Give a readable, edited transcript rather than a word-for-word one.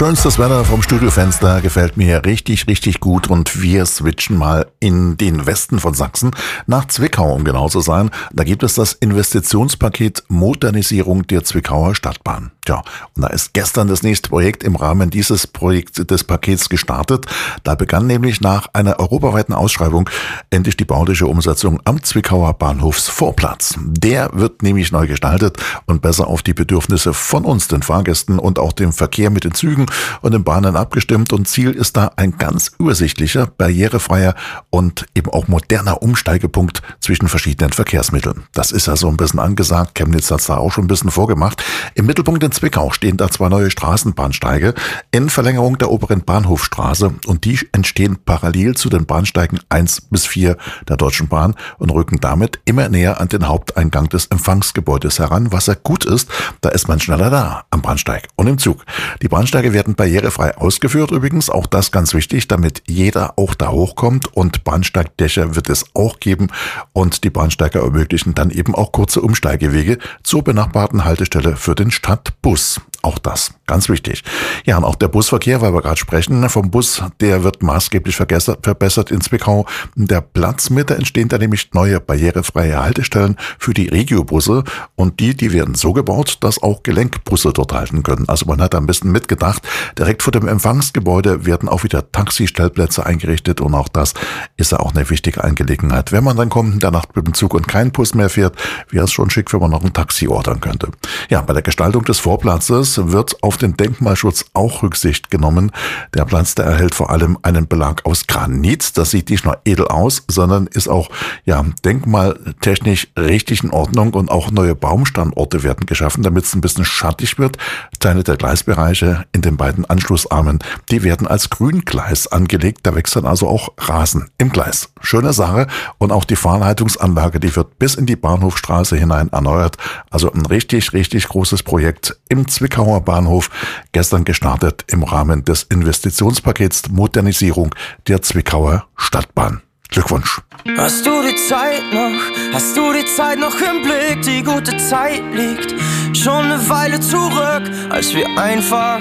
Schönstes Wetter vom Studiofenster gefällt mir richtig, richtig gut und wir switchen mal in den Westen von Sachsen nach Zwickau, um genau zu sein. Da gibt es das Investitionspaket Modernisierung der Zwickauer Stadtbahn. Tja, und da ist gestern das nächste Projekt im Rahmen dieses des Pakets gestartet. Da begann nämlich nach einer europaweiten Ausschreibung endlich die bauliche Umsetzung am Zwickauer Bahnhofsvorplatz. Der wird nämlich neu gestaltet und besser auf die Bedürfnisse von uns, den Fahrgästen und auch dem Verkehr mit den Zügen und den Bahnen abgestimmt. Und Ziel ist da ein ganz übersichtlicher, barrierefreier und eben auch moderner Umsteigepunkt zwischen verschiedenen Verkehrsmitteln. Das ist ja so ein bisschen angesagt. Chemnitz hat es da auch schon ein bisschen vorgemacht. Im Mittelpunkt in Zwickau stehen da 2 neue Straßenbahnsteige in Verlängerung der oberen Bahnhofstraße und die entstehen parallel zu den Bahnsteigen 1 bis 4 der Deutschen Bahn und rücken damit immer näher an den Haupteingang des Empfangsgebäudes heran, was ja gut ist, da ist man schneller da am Bahnsteig und im Zug. Die Bahnsteige werden barrierefrei ausgeführt übrigens, auch das ganz wichtig, damit jeder auch da hochkommt und Bahnsteigdächer wird es auch geben und die Bahnsteige ermöglichen dann eben auch kurze Umsteigewege zur benachbarten Haltestelle für den Stadtbus. Auch das, ganz wichtig. Ja, und auch der Busverkehr, weil wir gerade sprechen, vom Bus, der wird maßgeblich verbessert in Zwickau. In der Platzmitte entstehen da nämlich neue barrierefreie Haltestellen für die Regiobusse und die werden so gebaut, dass auch Gelenkbusse dort halten können. Also man hat da ein bisschen mitgedacht. Direkt vor dem Empfangsgebäude werden auch wieder Taxistellplätze eingerichtet und auch das ist ja auch eine wichtige Angelegenheit. Wenn man dann kommt in der Nacht mit dem Zug und kein Bus mehr fährt, wäre es schon schick, wenn man noch ein Taxi ordern könnte. Ja, bei der Gestaltung des Vorplatzes wird auf den Denkmalschutz auch Rücksicht genommen. Der Platz, der erhält vor allem einen Belag aus Granit. Das sieht nicht nur edel aus, sondern ist auch denkmaltechnisch richtig in Ordnung und auch neue Baumstandorte werden geschaffen, damit es ein bisschen schattig wird. Teile der Gleisbereiche in den beiden Anschlussarmen, die werden als Grüngleis angelegt. Da wächst dann also auch Rasen im Gleis. Schöne Sache und auch die Fahrleitungsanlage, die wird bis in die Bahnhofstraße hinein erneuert. Also ein richtig, richtig großes Projekt im Zwickauer Bahnhof, gestern gestartet im Rahmen des Investitionspakets Modernisierung der Zwickauer Stadtbahn. Glückwunsch. Hast du die Zeit noch? Hast du die Zeit noch im Blick? Die gute Zeit liegt schon eine Weile zurück, als wir einfach